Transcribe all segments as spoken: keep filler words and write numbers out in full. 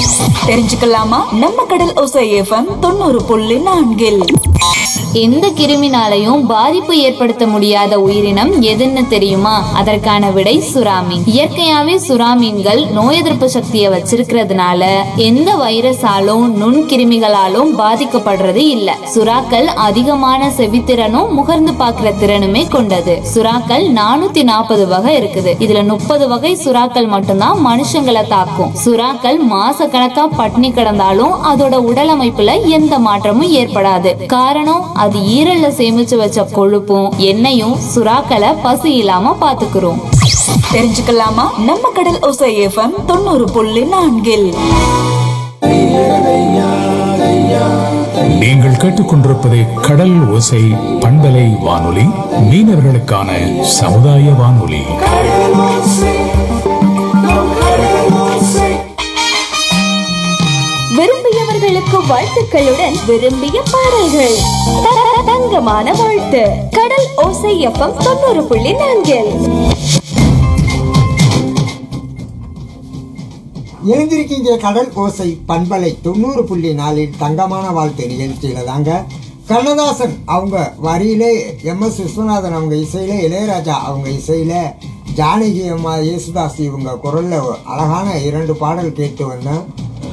தெரிஞ்சுக்கலாமா? நம்ம கடல் ஓசை எஃப்எம் தொண்ணூறு புள்ளி நான்கில் எந்த கிருமினாலையும் பாதிப்பு ஏற்படுத்த முடியாத உயிரினம் எதுன்னு தெரியுமா? அதற்கான விடை சுறாமீன். இயற்கையாவே சுறாமீன்கள் நோய் எதிர்ப்பு சக்தியை வச்சிருக்கிறதுனால எந்த வைரஸாலும் நுண்கிருமிகளாலும் பாதிக்கப்படுறது இல்ல. சுறாக்கள் அதிகமான செவித்திறனும் முகர்ந்து பார்க்கிற திறனுமே கொண்டது. சுறாக்கள் நானூத்தி நாற்பது வகை இருக்குது. இதுல முப்பது வகை சுறாக்கள் மட்டும்தான் மனுஷங்களை தாக்கும். சுறாக்கள் மாச கணக்கா பட்டினி கிடந்தாலும் அதோட உடல் அமைப்புல எந்த மாற்றமும் ஏற்படாது. காரணம், அது ஈரல்ல சேமிச்சு வச்ச கொழுப்பும் எண்ணெயும் சுறாக்களை பசி இல்லாம பாத்துக்கிறோம். தெரிஞ்சுக்கலாமா? நம்ம கடல் ஓசை எஃப்எம் தொண்ணூறு புள்ளி நான்கில் நீங்கள் கேட்டுக்கொண்டிருப்பது கடல் ஓசை பண்பலை வானொலி, மீனவர்களுக்கான சமுதாய வானொலி. விரும்பியவர்களுக்கு வாழ்த்துக்களுடன் விரும்பிய பாடல்கள். த- தங்கமான வாழ்த்து. கடல் ஓசை எஃப்எம் தொண்ணூறு புள்ளி நான்கில் எழுந்திருக்கீங்க. கடல் ஓசை பண்பலை தொண்ணூறு புள்ளி நாலில் தங்கமான வாழ்த்து நிகழ்ச்சியில தாங்க கண்ணதாசன் அவங்க வரியிலே, எம் எஸ் விஸ்வநாதன் அவங்க இசையில, இளையராஜா அவங்க இசையில, ஜானகி அம்மா, யேசுதாஸ் இவங்க குரல்ல அழகான இரண்டு பாடல் கேட்டு வந்தேன்.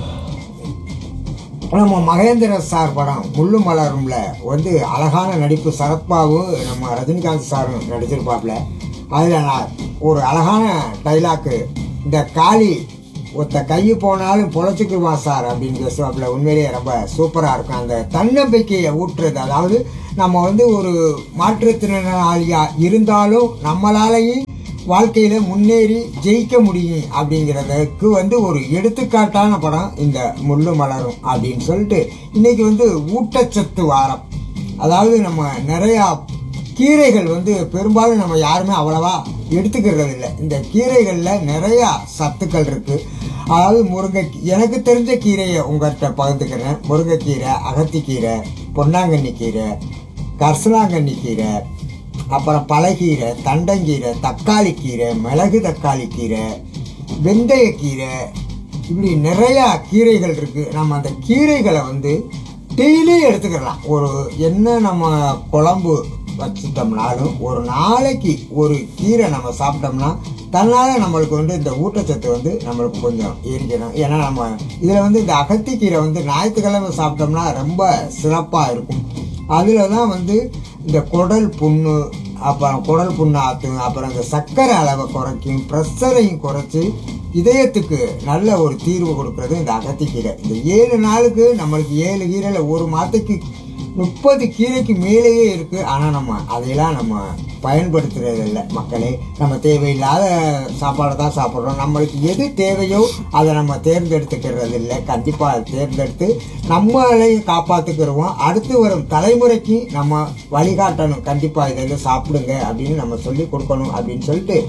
நம்ம மகேந்திர சார் படம் முள்ளு மலரும்ல வந்து அழகான நடிப்பு, சரத்பாபு நம்ம ரஜினிகாந்த் சாரும் நடிச்சிருப்பாப்புல. அதில் நான் ஒரு அழகான டைலாக்கு, இந்த காளி ஒருத்த கை போனாலும் பொழைச்சிக்குமா சார் அப்படின்னு பேசுவாப்புல. உண்மையிலேயே ரொம்ப சூப்பராக இருக்கும். அந்த தன்னம்பிக்கையை ஊற்றுறது, அதாவது நம்ம வந்து ஒரு மாற்றுத்திறனாளியாக இருந்தாலும் நம்மளாலேயும் வாழ்க்கையில் முன்னேறி ஜெயிக்க முடியும் அப்படிங்கிறதுக்கு வந்து ஒரு எடுத்துக்காட்டான படம் இந்த முள்ளு மலரும் அப்படின்னு சொல்லிட்டு இன்னைக்கு வந்து ஊட்டச்சத்து வாரம். அதாவது நம்ம நிறையா கீரைகள் வந்து பெரும்பாலும் நம்ம யாருமே அவ்வளவா எடுத்துக்கிறது இல்லை. இந்த கீரைகளில் நிறையா சத்துக்கள் இருக்குது. அதாவது முருங்கை, எனக்கு தெரிஞ்ச கீரையை உங்கள்கிட்ட பகிர்ந்துக்கிறேன். முருங்கைக்கீரை, அகத்திக்கீரை, பொன்னாங்கண்ணி கீரை, கரிசலாங்கண்ணி கீரை, அப்புறம் பலகீரை, தண்டங்கீரை, தக்காளி கீரை, மிளகு தக்காளி கீரை, வெந்தயக்கீரை, இப்படி நிறையா கீரைகள் இருக்குது. நம்ம அந்த கீரைகளை வந்து டெய்லி எடுத்துக்கலாம். ஒரு என்ன நம்ம குழம்பு வச்சுட்டோம்னாலும் ஒரு நாளைக்கு ஒரு கீரை நம்ம சாப்பிட்டோம்னா தன்னால் நம்மளுக்கு வந்து இந்த ஊட்டச்சத்து வந்து நம்மளுக்கு கொஞ்சம் ஏறிக்கணும். ஏன்னா நம்ம இதில் வந்து இந்த அகத்திக்கீரை வந்து ஞாயிற்றுக்கிழமை சாப்பிட்டோம்னா ரொம்ப சிறப்பாக இருக்கும். அதில் தான் வந்து இந்த குடல் புண்ணு, அப்புறம் குடல் புண்ணு ஆற்றும், அப்புறம் இந்த சர்க்கரை அளவை குறைக்கும், ப்ரெஷரையும் குறைச்சி இதயத்துக்கு நல்ல ஒரு தீர்வு கொடுக்கறது இந்த அகத்திக்கீரை. இந்த ஏழு நாளுக்கு நம்மளுக்கு ஏழு கீரையில் ஒரு மாதத்துக்கு முப்பது கீரைக்கு மேலேயே இருக்குது. ஆனால் நம்ம அதையெல்லாம் நம்ம பயன்படுத்துறது இல்லை மக்களே. நம்ம தேவையில்லாத சாப்பாடை தான் சாப்பிட்றோம். நம்மளுக்கு எது தேவையோ அதை நம்ம தேர்ந்தெடுத்துக்கிறது இல்லை. கண்டிப்பாக அதை தேர்ந்தெடுத்து நம்மளையும் காப்பாற்றுக்கிறோம். அடுத்து வரும் தலைமுறைக்கு நம்ம வழிகாட்டணும். கண்டிப்பாக இதெல்லாம் சாப்பிடுங்க அப்படின்னு நம்ம சொல்லி கொடுக்கணும் அப்படின்னு சொல்லிட்டு